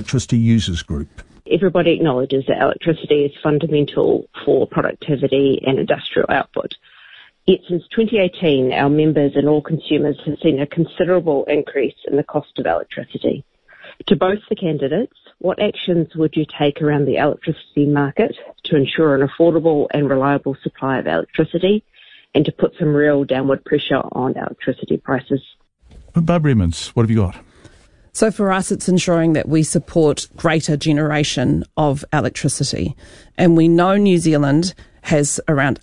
Electricity Users Group. Everybody acknowledges that electricity is fundamental for productivity and industrial output. Yet since 2018, our members and all consumers have seen a considerable increase in the cost of electricity. To both the candidates, what actions would you take around the electricity market to ensure an affordable and reliable supply of electricity and to put some real downward pressure on electricity prices? Barbara Edmonds, what have you got? So for us, it's ensuring that we support greater generation of electricity. And we know New Zealand has around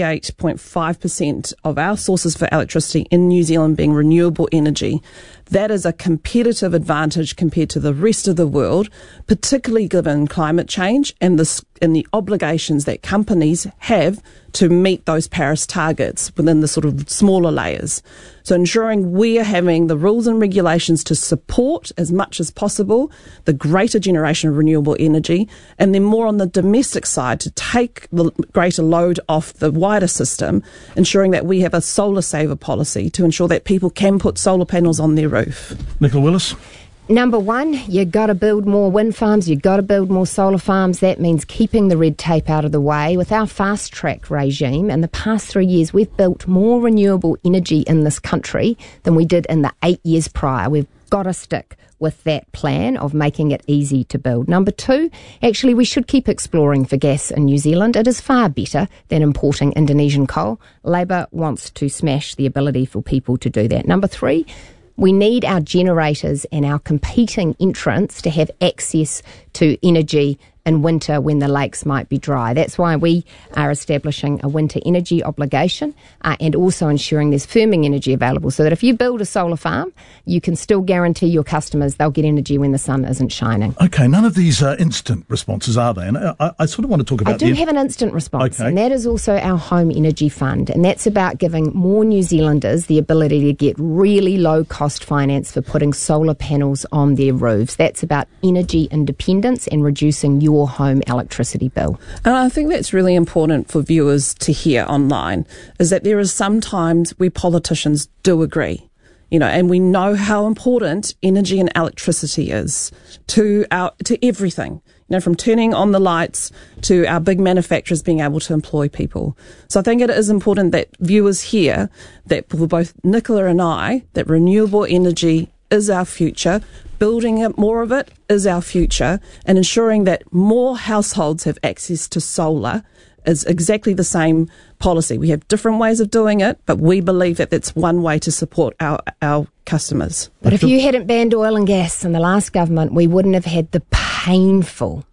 88.5% of our sources for electricity in New Zealand being renewable energy. That is a competitive advantage compared to the rest of the world, particularly given climate change and the obligations that companies have to meet those Paris targets within the sort of smaller layers. So ensuring we are having the rules and regulations to support as much as possible the greater generation of renewable energy, and then more on the domestic side to take the greater load off the wider system, ensuring that we have a solar saver policy to ensure that people can put solar panels on their roof. Nicola Willis? Number one, you've got to build more wind farms, you've got to build more solar farms. That means keeping the red tape out of the way. With our fast track regime, in the past 3 years, we've built more renewable energy in this country than we did in the 8 years prior. We've got to stick with that plan of making it easy to build. Number two, actually, we should keep exploring for gas in New Zealand. It is far better than importing Indonesian coal. Labor wants to smash the ability for people to do that. Number three, we need our generators and our competing entrants to have access to energy in winter when the lakes might be dry. That's why we are establishing a winter energy obligation and also ensuring there's firming energy available so that if you build a solar farm, you can still guarantee your customers they'll get energy when the sun isn't shining. Okay, none of these are instant responses, are they? And I sort of want to talk about... I do have an instant response, and that is also our Home Energy Fund, and that's about giving more New Zealanders the ability to get really low-cost finance for putting solar panels on their roofs. That's about energy independence and reducing your home electricity bill. And I think that's really important for viewers to hear online, is that there is sometimes where politicians do agree, and we know how important energy and electricity is to everything, from turning on the lights to our big manufacturers being able to employ people. So I think it is important that viewers hear that for both Nicola and I, that renewable energy is our future. Building more of it is our future, and ensuring that more households have access to solar is exactly the same policy. We have different ways of doing it, but we believe that that's one way to support our customers. But if you hadn't banned oil and gas in the last government, we wouldn't have had the painful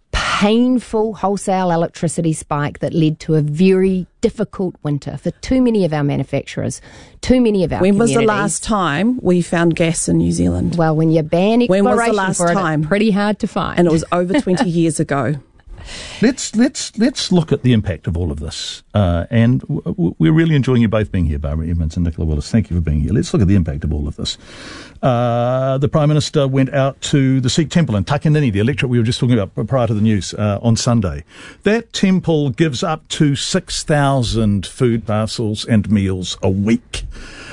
wholesale electricity spike that led to a very difficult winter for too many of our manufacturers, too many of our When communities. was the last time we found gas in New Zealand? Well, when you ban exploration when was the last time? It's pretty hard to find. And it was over 20 years ago. Let's look at the impact of all of this. And we're really enjoying you both being here, Barbara Edmonds and Nicola Willis. Thank you for being here. Let's look at the impact of all of this. The Prime Minister went out to the Sikh temple in Takanini, the electorate we were just talking about prior to the news, on Sunday. That temple gives up to 6,000 food parcels and meals a week.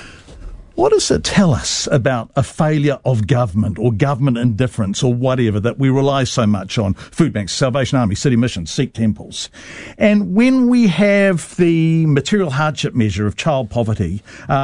What does it tell us about a failure of government or government indifference or whatever that we rely so much on food banks, Salvation Army, city missions, Sikh temples? And when we have the material hardship measure of child poverty,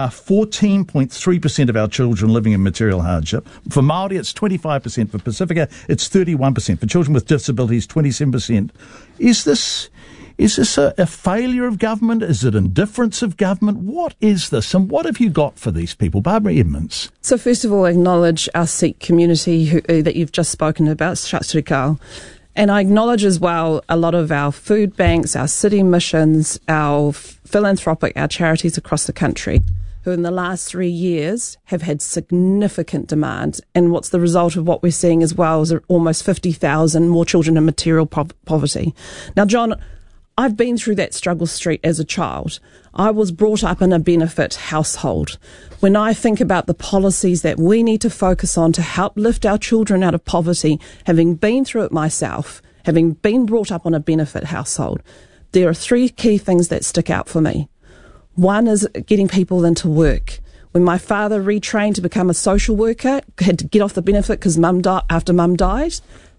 14.3% of our children living in material hardship. For Māori, it's 25%. For Pacifica, it's 31%. For children with disabilities, 27%. Is this a failure of government? Is it indifference of government? What is this? And what have you got for these people? Barbara Edmonds. So first of all, acknowledge our Sikh community that you've just spoken about, Sat Sri Akal. And I acknowledge as well a lot of our food banks, our city missions, our philanthropic, our charities across the country, who in the last 3 years have had significant demand. And what's the result of what we're seeing as well is almost 50,000 more children in material poverty. Now, John, I've been through that struggle street as a child. I was brought up in a benefit household. When I think about the policies that we need to focus on to help lift our children out of poverty, having been through it myself, having been brought up on a benefit household, there are 3 key things that stick out for me. One is getting people into work. When my father retrained to become a social worker, had to get off the benefit because after mum died,